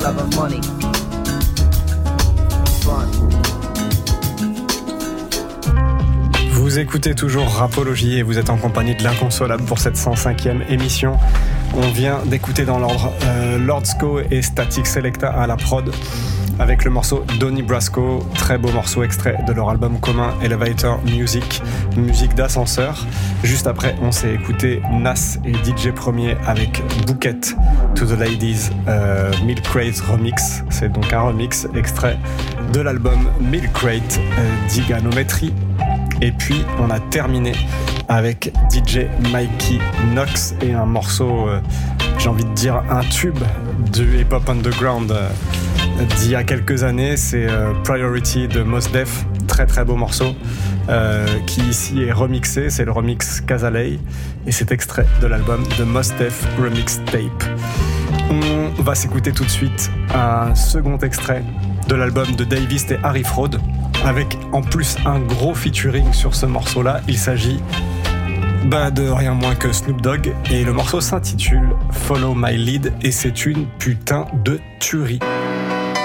love of money. Fun. Vous écoutez toujours Rapologie et vous êtes en compagnie de l'Inconsolable pour cette 105e émission. On vient d'écouter dans l'ordre Lordsco et Static Selecta à la prod avec le morceau Donnie Brasco, très beau morceau extrait de leur album commun Elevator Music, musique d'ascenseur. Juste après, on s'est écouté Nas et DJ Premier avec Bouquet to the Ladies, Milk Crate Remix. C'est donc un remix extrait de l'album Milk Crate d'Iganometry. Et puis on a terminé avec DJ Mikey Knox et un morceau, j'ai envie de dire un tube du hip-hop underground d'il y a quelques années. C'est Priority de Mos Def, très très beau morceau qui ici est remixé, c'est le remix Casalei et c'est extrait de l'album de Mos Def Remix Tape. On va s'écouter tout de suite un second extrait de l'album de Davis et Harry Fraud, avec en plus un gros featuring sur ce morceau-là. Il s'agit de rien moins que Snoop Dogg et le morceau s'intitule Follow My Lead et c'est une putain de tuerie.